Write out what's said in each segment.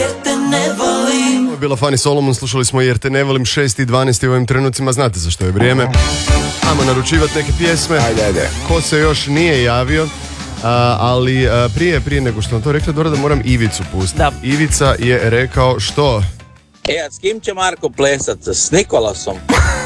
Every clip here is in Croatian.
jer te ne volim. Ovo je bila Fanny Solomon, slušali smo Jer te ne volim, 6:12 u ovim trenucima, znate za što je vrijeme. Ajmo naručivati neke pjesme. Ajde. Ko se još nije javio, ali prije nego što vam to rekla, Dora, da moram Ivicu pustiti. Da. Ivica je rekao što? A s kim će Marko plesat? S Nikolasom?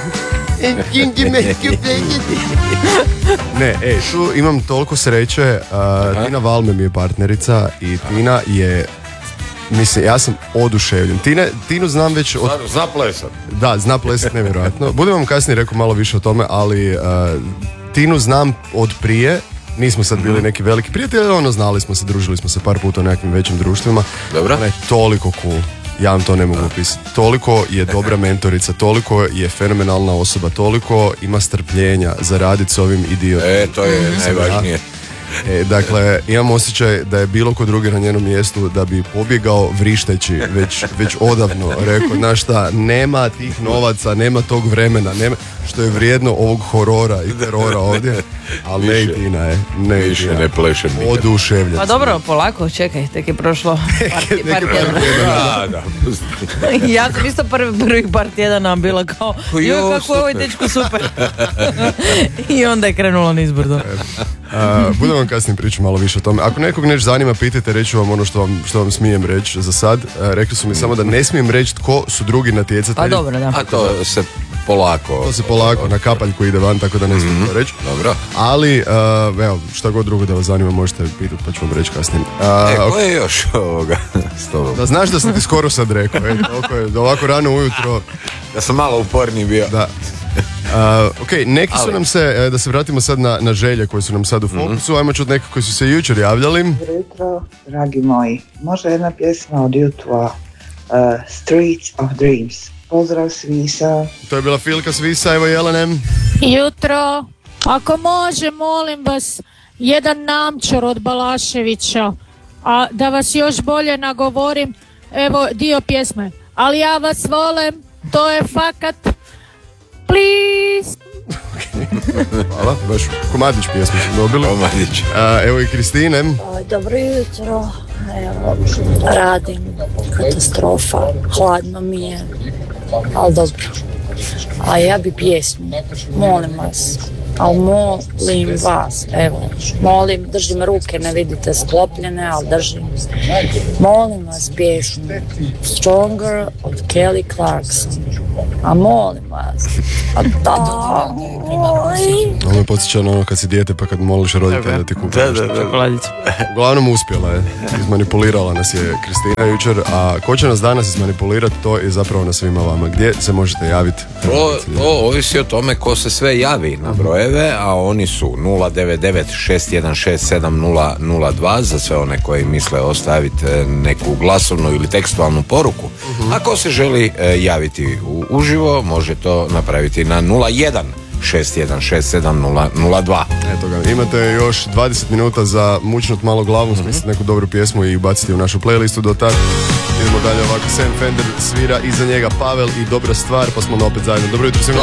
Ne, tu imam toliko sreće, Tina Valme mi je partnerica i Tina je, mislim, ja sam oduševljen. Tinu znam već od... Zna plesat. Da, zna plesat nevjerojatno. Budem vam kasnije rekao malo više o tome, ali Tinu znam od prije. Nismo sad bili neki veliki prijatelji, znali smo se, družili smo se par puta u nekakvim većim društvima. Dobro. Ona je toliko cool. Ja vam to ne mogu opisati. Toliko je dobra mentorica, toliko je fenomenalna osoba, toliko ima strpljenja za raditi s ovim idiotom. To je najvažnije. Dakle, imam osjećaj da je bilo ko drugi na njenom mjestu da bi pobjegao vrišteći već odavno. Rekao, znaš šta, nema tih novaca, nema tog vremena, nema, što je vrijedno ovog horora i terora ovdje, ali ne i Tina je. Više ne plešem nikad. Oduševljen. Pa dobro, polako, čekaj, tek je prošlo par tjedana. Da. Ja sam isto prvih par tjedana bila kao, joj kako je ovaj dečko super. I onda je krenulo nizbrdo. Budem vam kasnije pričati malo više o tome. Ako nekog nešto zanima, pitajte, reću vam ono što vam smijem reći za sad. Rekli su mi samo da ne smijem reći tko su drugi natjecatelji. Pa dobro, da. A to se polako... To se polako na kapaljku ide van, tako da ne smijem to reći. Dobro. Ali, evo, šta god drugo da vas zanima, možete pitati, pa ću vam reći kasnije. Ko je još ovoga s tobom? Da znaš da sam ti skoro sad rekao, da ovako rano ujutro... Da sam malo uporniji bio. Da. Ok, neki su nam se, da se vratimo sad na želje koje su nam sad u fokusu, ajmo čuti neke koji su se jučer javljali. Dobro jutro, dragi moji. Može jedna pjesma od YouTube, Streets of Dreams. Pozdrav Svisa. To je bila Filka Svisa, evo Jelenem. Jutro, ako može, molim vas, jedan namčor od Balaševića, a da vas još bolje nagovorim, evo dio pjesme. Ali ja vas volim, to je fakat, please. Hvala, baš komadić pjesmu smo dobili. Komadić. Evo i Kristine. Dobro jutro, evo, radim, katastrofa, hladno mi je, ali dobro. A ja bi pjesmu, molim vas, ali molim vas, evo, molim, držim ruke, ne vidite sklopljene, ali držim. Molim vas pjesmu Stronger od Kelly Clarkson. A molim vas, a da, Ovo me podsjeća na ono kad si dijete pa kad moliš roditelja da ti kupi nešto. Čokoladicu. Uglavnom uspjela je, izmanipulirala nas je Kristina jučer, a ko će nas danas izmanipulirati, to je zapravo na svima vama. Gdje se možete javiti? To ovisi o tome ko se sve javi na brojeve, a oni su 099-616-7002 za sve one koji misle ostaviti neku glasovnu ili tekstualnu poruku. A ko se želi javiti uživo, može to napraviti na 01-616-7002. Eto ga, imate još 20 minuta za mučnut malo glavu, smisliti neku dobru pjesmu i baciti u našu playlistu. Do tad idemo dalje ovako. Sam Fender svira, iza njega Pavel i Dobra stvar, pa smo opet zajedno. Dobro jutro svima.